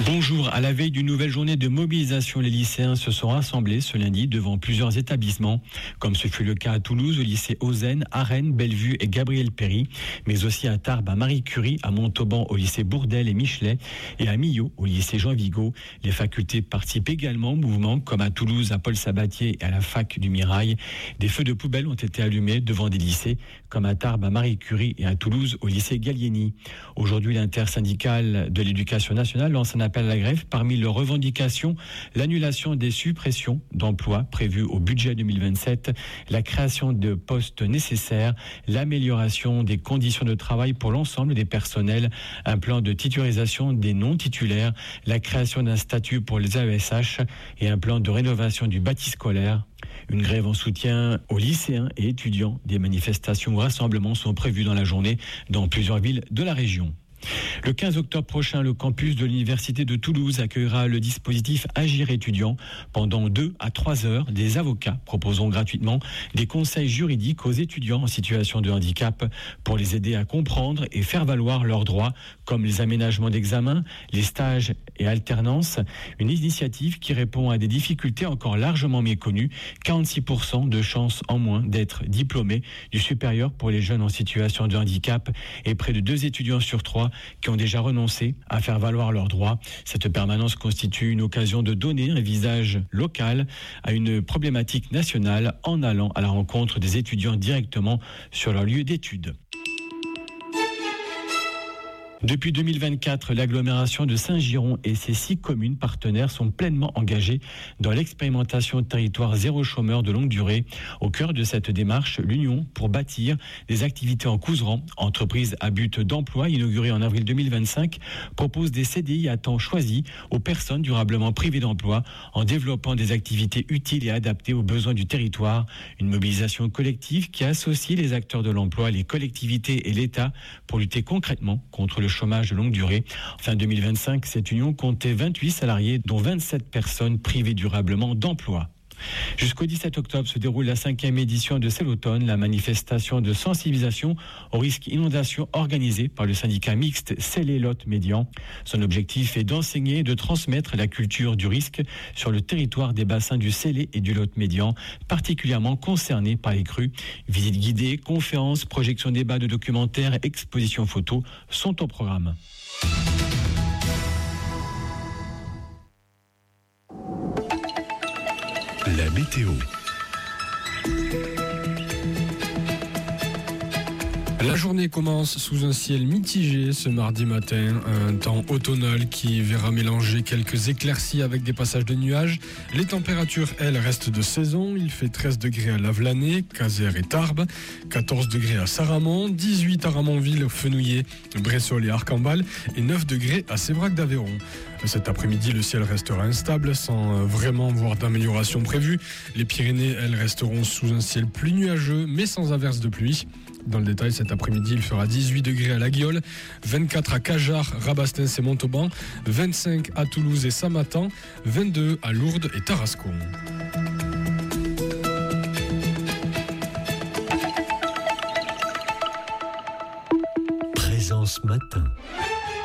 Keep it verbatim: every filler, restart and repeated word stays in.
Bonjour, à la veille d'une nouvelle journée de mobilisation, les lycéens se sont rassemblés ce lundi devant plusieurs établissements, comme ce fut le cas à Toulouse, au lycée Ozenne, à Rennes, Bellevue et Gabriel Péry, mais aussi à Tarbes, à Marie Curie, à Montauban, au lycée Bourdelle et Michelet, et à Millau, au lycée Jean Vigo. Les facultés participent également au mouvement, comme à Toulouse, à Paul Sabatier et à la fac du Mirail. Des feux de poubelle ont été allumés devant des lycées, comme à Tarbes, à Marie Curie et à Toulouse, au lycée Gallieni. Aujourd'hui, l'intersyndicale de l'éducation nationale lance un appel à la grève. Parmi leurs revendications, l'annulation des suppressions d'emplois prévues au budget deux mille vingt-sept, la création de postes nécessaires, l'amélioration des conditions de travail pour l'ensemble des personnels, un plan de titularisation des non-titulaires, la création d'un statut pour les A E S H et un plan de rénovation du bâti scolaire. Une grève en soutien aux lycéens et étudiants. Des manifestations ou rassemblements sont prévus dans la journée dans plusieurs villes de la région. Le quinze octobre prochain, le campus de l'Université de Toulouse accueillera le dispositif Agir étudiant. Pendant deux à trois heures, des avocats proposeront gratuitement des conseils juridiques aux étudiants en situation de handicap pour les aider à comprendre et faire valoir leurs droits, comme les aménagements d'examen, les stages et alternances. Une initiative qui répond à des difficultés encore largement méconnues. quarante-six pour cent de chances en moins d'être diplômés du supérieur pour les jeunes en situation de handicap et près de deux étudiants sur trois qui ont déjà renoncé à faire valoir leurs droits. Cette permanence constitue une occasion de donner un visage local à une problématique nationale en allant à la rencontre des étudiants directement sur leur lieu d'études. Depuis deux mille vingt-quatre, l'agglomération de Saint-Giron et ses six communes partenaires sont pleinement engagées dans l'expérimentation territoire zéro chômeur de longue durée. Au cœur de cette démarche, l'Union pour bâtir des activités en Couserans, entreprise à but d'emploi inaugurée en avril deux mille vingt-cinq, propose des C D I à temps choisi aux personnes durablement privées d'emploi en développant des activités utiles et adaptées aux besoins du territoire. Une mobilisation collective qui associe les acteurs de l'emploi, les collectivités et l'État pour lutter concrètement contre le chômage de longue durée. Fin deux mille vingt-cinq, cette union comptait vingt-huit salariés, dont vingt-sept personnes privées durablement d'emploi. Jusqu'au dix-sept octobre se déroule la cinquième édition de C'est l'automne, la manifestation de sensibilisation au risque inondation organisée par le syndicat mixte Célé-Lot-Médian. Son objectif est d'enseigner et de transmettre la culture du risque sur le territoire des bassins du Célé et du Lot-Médian, particulièrement concernés par les crues. Visites guidées, conférences, projections débats de documentaires, expositions photos sont au programme. La météo. La journée commence sous un ciel mitigé ce mardi matin, un temps automnal qui verra mélanger quelques éclaircies avec des passages de nuages. Les températures, elles, restent de saison. Il fait treize degrés à Lavelanet, Caser et Tarbes, quatorze degrés à Saramon, dix-huit à Ramonville, Fenouillet, Bressol et Arcambal et neuf degrés à Sévrac d'Aveyron. Cet après-midi, le ciel restera instable sans vraiment voir d'amélioration prévue. Les Pyrénées, elles, resteront sous un ciel plus nuageux mais sans averse de pluie. Dans le détail, cet après-midi, il fera dix-huit degrés à La Guiole, vingt-quatre à Cajar, Rabastens et Montauban, vingt-cinq à Toulouse et Samatan, vingt-deux à Lourdes et Tarascon. Présence matin.